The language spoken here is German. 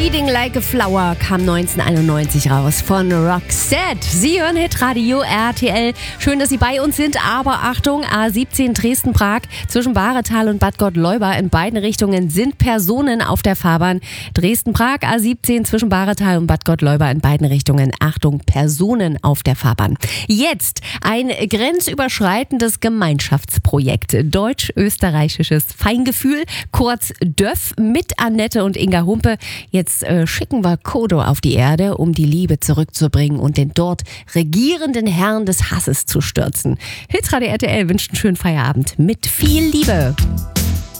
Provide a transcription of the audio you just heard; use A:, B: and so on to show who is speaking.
A: Bleeding Like a Flower kam 1991 raus von Roxette. Sie hören Hitradio RTL. Schön, dass Sie bei uns sind, aber Achtung, A17 Dresden-Prag zwischen Bahretal und Bad Gottleuba in beiden Richtungen sind Personen auf der Fahrbahn. Dresden-Prag, A17 zwischen Bahretal und Bad Gottleuba in beiden Richtungen. Achtung, Personen auf der Fahrbahn. Jetzt ein grenzüberschreitendes Gemeinschaftsprojekt. Deutsch-österreichisches Feingefühl, kurz DÖF mit Annette und Inga Humpe. Jetzt schicken wir Kodo auf die Erde, um die Liebe zurückzubringen und den dort regierenden Herrn des Hasses zu stürzen. Hitradio RTL wünscht einen schönen Feierabend mit viel Liebe.